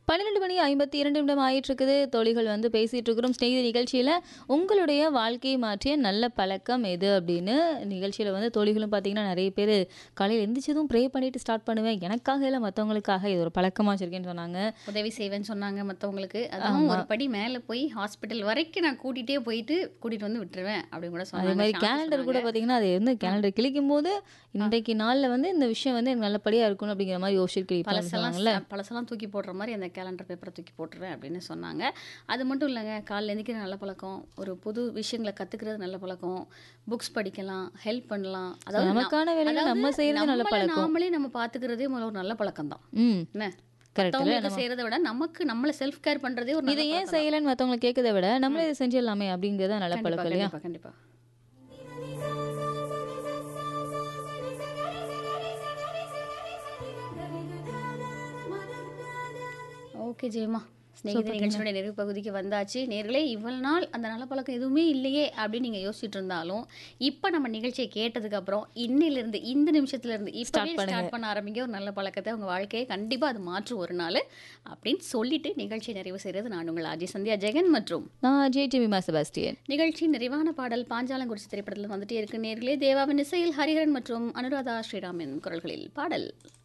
12 மணி 52 நிமிடம் ஆயிட்டிருக்குது. தோழிகள் வந்து பேசிட்டு இருக்கிறோம் ஸ்நேகிதி நிகழ்ச்சியில. உங்களுடைய வாழ்க்கையை மாற்றிய நல்ல பழக்கம் எது அப்படின்னு நிகழ்ச்சியில வந்து தோழிகளும் பார்த்தீங்கன்னா, நெறைய பேரு காலையில எந்திரிச்சதும் ப்ரே பண்ணிட்டு ஸ்டார்ட் பண்ணுவேன். எனக்காக இல்ல மத்தவங்களுக்காக இது ஒரு பழக்கமா வச்சிருக்கேன்னு சொன்னாங்க. உதவி செய்வேன்னு சொன்னாங்க மத்தவங்களுக்கு. அதுவும் ஆமா. ஒரு படி மேல போய் ஹாஸ்பிட்டல் வரைக்கும் நான் கூட்டிட்டு வந்து விட்டுருவேன் அப்படின்னு கூட அதே சொன்னாங்க. மாரி சாந்தி கேலண்டர் கூட சொன்னாங்க. பார்த்தீங்கன்னா, அது வந்து ம். கேலண்டர் கிழிக்கும்போது, ஆ. இன்றைக்கு நாள்ல வந்து இந்த விஷயம் வந்து எனக்கு நல்லபடியா இருக்கணும் அப்படிங்கிற மாரி யோசிச்சுட்டு கிழிப்பேன்னு சொன்னாங்கல்ல. பழசெல்லாம் தூக்கி போடுற மாதிரி அந்த கேலண்டர் பேப்பரை தூக்கி போட்டுருவேன் அப்படின்னு சொன்னாங்க. அது மட்டும் இல்லைங்க, காலைல எந்திரிக்கிற நல்ல பழக்கம், ஒரு புது விஷயங்களை கத்துக்கிறது நல்ல பழக்கம், புக்ஸ் படிக்கலாம், ஹெல்ப் பண்ணலாம். நமக்கான வேலையில நம்ம செய்யறது நல்ல பழக்கம். நாமளே நம்ம பார்த்துக்கிறதே முதல்ல ஒரு நல்ல பழக்கம் தான். ம். என்ன கரெக்ட் இல்ல? மற்றவங்களுக்கு செய்யறதை விட நமக்கு நம்மளை செல்ஃப் கேர் பண்றதே ஒரு இத நல்ல ஏன் பழக்கம் தான். செய்யலன்னு மத்தவங்கள கேட்கறத விட, நம்மளே இத செஞ்சிடலாமே அப்படிங்கிறது தான் நல்ல கண்டிப்பா பழக்கம் இல்லையா? கண்டிப்பா கண்டிப்பா. ஓகே ஜெயமா, ஸ்நேகிதி சூப்பர்ங்க. நிகழ்ச்சியோட நிறைவு பகுதிக்கு வந்தாச்சு. நேர்களே, இவ்வளவு நாள் அந்த நல்ல பழக்கம் எதுவுமே இல்லையே அப்படின்னு நீங்க யோசிச்சுட்டு இருந்தாலும், இப்போ நம்ம நிகழ்ச்சியை கேட்டதுக்கு அப்புறம் இன்னிலிருந்து இந்த நிமிஷத்துல இருந்து இப்பவே பண்ணுங்க. ஸ்டார்ட் பண்ண ஆரம்பிங்க ஒரு நல்ல பழக்கத்தை. உங்க வாழ்க்கையை கண்டிப்பா அது மாற்றும் ஒரு நாள் அப்படின்னு சொல்லிட்டு நிகழ்ச்சியை நிறைவு செய்யறது நான் உங்கள் ஆர்ஜே சந்தியா ஜெகன் மற்றும் நான் ஜெய்டிமிமா செபாஸ்டியன். நிகழ்ச்சி நிறைவான பாடல் பாஞ்சாலங்குறிச்சி திரைப்படத்தில் வந்துட்டே இருக்கு. நேர்களே, தேவாவின் இசையில் ஹரிஹரன் மற்றும் அனுராதா ஸ்ரீராமின் குரல்களில் பாடல்.